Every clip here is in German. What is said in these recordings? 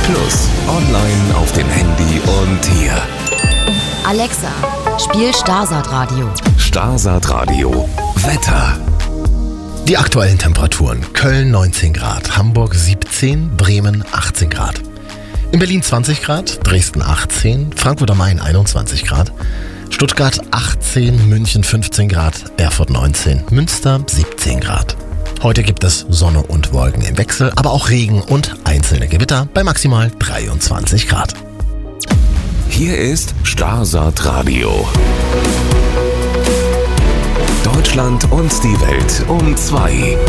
Plus, online auf dem Handy und hier. Alexa, spiel Starsat Radio. Starsat Radio. Wetter. Die aktuellen Temperaturen: Köln 19 Grad, Hamburg 17, Bremen 18 Grad. In Berlin 20 Grad, Dresden 18, Frankfurt am Main 21 Grad, Stuttgart 18, München 15 Grad, Erfurt 19, Münster 17 Grad. Heute gibt es Sonne und Wolken im Wechsel, aber auch Regen und einzelne Gewitter bei maximal 23 Grad. Hier ist Starsat Radio. Deutschland und die Welt um 2.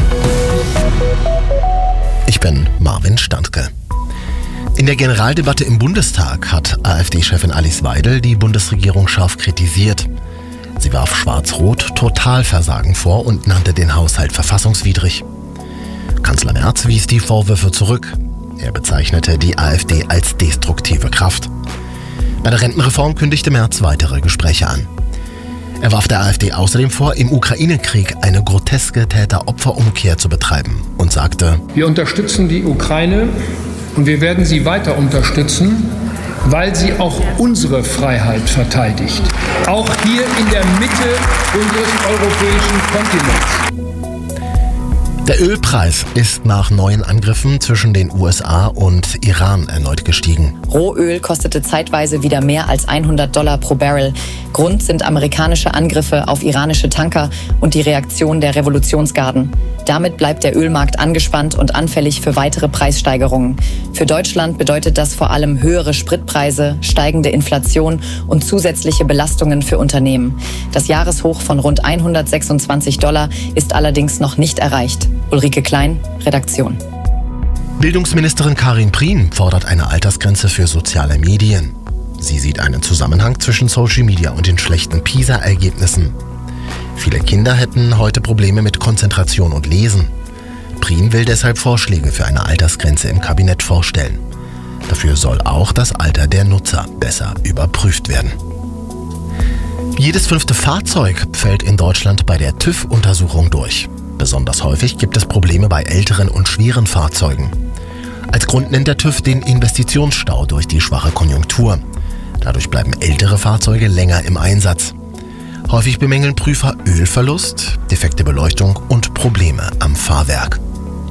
Ich bin Marvin Standke. In der Generaldebatte im Bundestag hat AfD-Chefin Alice Weidel die Bundesregierung scharf kritisiert. Sie warf Schwarz-Rot Totalversagen vor und nannte den Haushalt verfassungswidrig. Kanzler Merz wies die Vorwürfe zurück. Er bezeichnete die AfD als destruktive Kraft. Bei der Rentenreform kündigte Merz weitere Gespräche an. Er warf der AfD außerdem vor, im Ukraine-Krieg eine groteske Täter-Opfer-Umkehr zu betreiben und sagte: Wir unterstützen die Ukraine und wir werden sie weiter unterstützen, weil sie auch unsere Freiheit verteidigt. Auch hier in der Mitte unseres europäischen Kontinents. Der Ölpreis ist nach neuen Angriffen zwischen den USA und Iran erneut gestiegen. Rohöl kostete zeitweise wieder mehr als $100 pro Barrel. Grund sind amerikanische Angriffe auf iranische Tanker und die Reaktion der Revolutionsgarden. Damit bleibt der Ölmarkt angespannt und anfällig für weitere Preissteigerungen. Für Deutschland bedeutet das vor allem höhere Spritpreise, steigende Inflation und zusätzliche Belastungen für Unternehmen. Das Jahreshoch von rund $126 ist allerdings noch nicht erreicht. Ulrike Klein, Redaktion. Bildungsministerin Karin Prien fordert eine Altersgrenze für soziale Medien. Sie sieht einen Zusammenhang zwischen Social Media und den schlechten PISA-Ergebnissen. Viele Kinder hätten heute Probleme mit Konzentration und Lesen. Prien will deshalb Vorschläge für eine Altersgrenze im Kabinett vorstellen. Dafür soll auch das Alter der Nutzer besser überprüft werden. Jedes 5. Fahrzeug fällt in Deutschland bei der TÜV-Untersuchung durch. Besonders häufig gibt es Probleme bei älteren und schweren Fahrzeugen. Als Grund nennt der TÜV den Investitionsstau durch die schwache Konjunktur. Dadurch bleiben ältere Fahrzeuge länger im Einsatz. Häufig bemängeln Prüfer Ölverlust, defekte Beleuchtung und Probleme am Fahrwerk.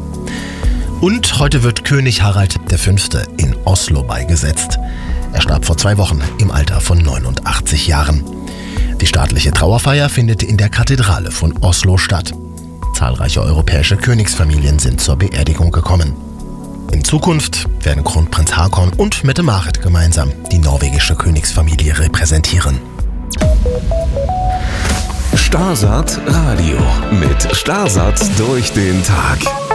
Und heute wird König Harald V. in Oslo beigesetzt. Er starb vor 2 Wochen im Alter von 89 Jahren. Die staatliche Trauerfeier findet in der Kathedrale von Oslo statt. Zahlreiche europäische Königsfamilien sind zur Beerdigung gekommen. In Zukunft werden Kronprinz Haakon und Mette-Marit gemeinsam die norwegische Königsfamilie repräsentieren. Starsat Radio mit Starsat durch den Tag.